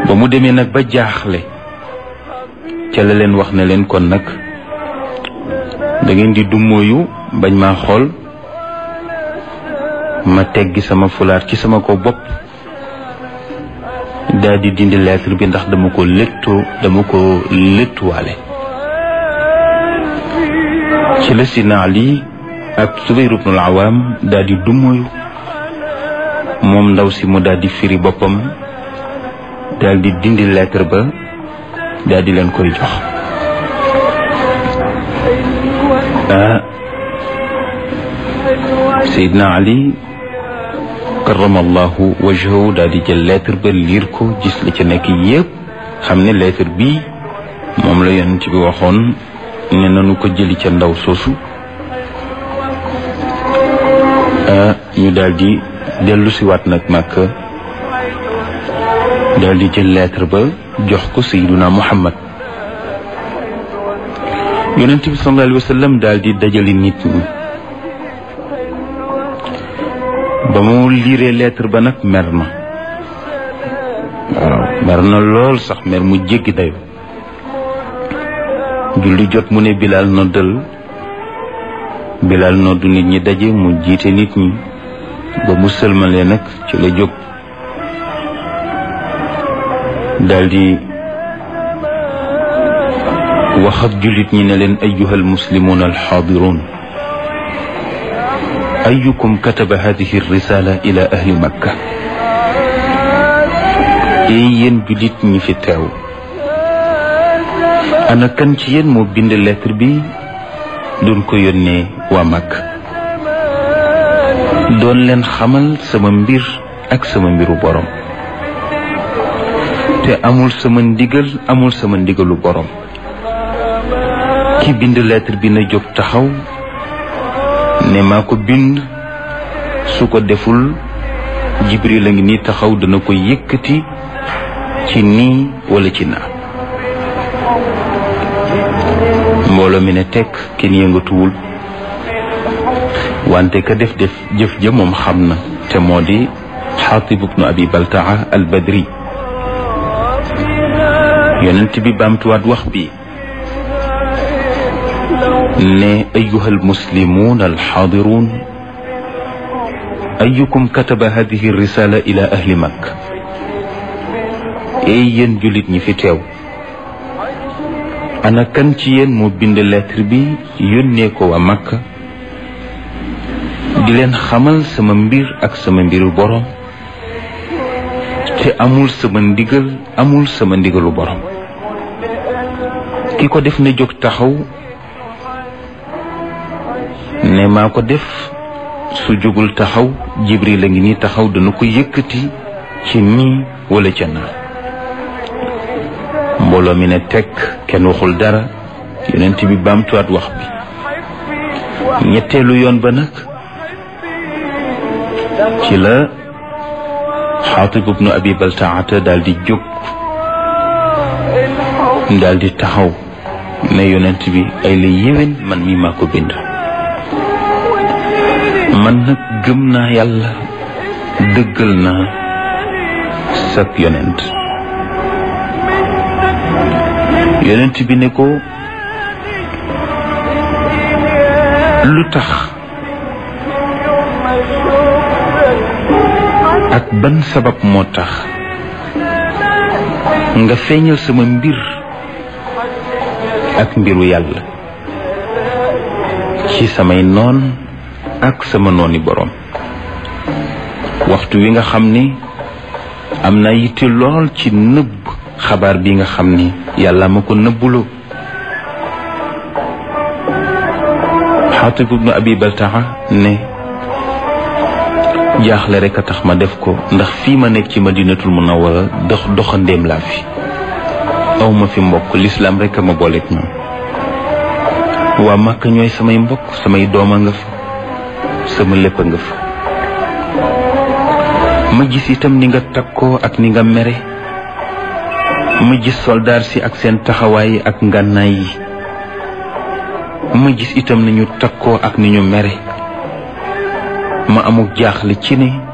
ba mu demee nag ba jaaxle ca la leen wax ne leen kon nag da ngeen di dummóoyu bañ maa xool ma teggi sama fulaar ci sama ko bopp daal di dindi lettre bi ndax dama ko léttuwaale ci la Sidna Ali ak Zubayr ibn al-Awwam daal di dummóoyu moom ndaw si mu daal di firi boppam daal di dindi lettre ba daal di leen koy jox Seydina Ali karamallahu wajhahu daal di jël lettre ba liir ko gis la ca nekk yépp xam ne lettre bii moom la yonent bi waxoon ne nanu ko jëli ca ndaw soosu ñu daal di dellu si waat nag Makka daal di jël lettre ba jox ko Seydina Muhammad yonent bi sallallahu alayhi wa sallam daal di dajali nit ñi ba mu liiree lettre ba nag mer na waaw mer na lool sax mer mu jéggi dayo julli jot mu ne Bilal noddal Bilal noddu nit ñi daje mu jiite nit ñi ba mu sëlmalee nag ci la jóg daldi wax ak jullit ñi ne leen ayyuhal muslimuuna alxaadiruun ayyukum kataba hadihi risala ila ahli makka yéen jullit ñi fi teew ana kan ci yéen moo bind lettre bi doon ko yónnee waa Makka doon leen xamal sama mbir ak sama mbiru borom te amul sama ndigal amul sama ndigalu borom ki bind lettre bi na jóg taxaw ne maa ko bind su ko deful Jibril a ngi nii taxaw dana ko yëkkati ci nii wala ci naa mbooloo mi ne tekk kenn yëngatuwul wante ka def jëf ja moom xam na te moo di Xaatib ibnu Abi Baltaa al-Badri yonent bi baamtuwaat wax bi ne ayyuhal muslimuun alxaadiruun ayyukum kataba hadihi risala ila ahli makka ey yéen jullit ñi fi teew ana kan ci yéen moo bind lettre bi yónnee ko waa Makka di leen xamal sama mbir ak sama mbiru borom te amul sama ndigal amul sama ndigalu borom ki ko def na jóg taxaw ne maa ko def su jógul taxaw Jibril a ngi nii taxaw dana ko yëkkati ci nii wala ca naa mbooloo mi ne tekk kenn waxul dara yonent bi baamtuwaat wax bi ñetteelu yoon ba nag ci la Xaatib ibnu Abi Baltaata daal di jóg daal di taxaw ne yonent bi ay la yéwén man mi maa ko bind man nag gëm naa yàlla dëggal naa sak yonent bi ne ko lu tax ak ban sabab moo tax nga feeñal sama mbir ak mbiru yàlla ci samay noon ak sama nooni borom waxtu wi nga xam ni am na yitte lool ci nëbb xabaar bi nga xam ni yàlla ma ko nëbbuloo Xaatib ibnu Abi Baltaa ne jaaxle rek a tax ma def ko ndax fii ma nekk ci Madinatul Munawwara doxandéem laa fi aw ma fi mbokk lislaam rek a ma booleeg ñoom waa Makka ñooy samay mbokk samay doom a nga fa sama lépp a nga fa ma gis itam ni nga takkoo ak ni nga mere ma gis soldaar si ak seen taxawaay ak ngànnaay yi ma gis itam ni ñu takkoo ak ni ñu mere ma amuk jaaxle ci ne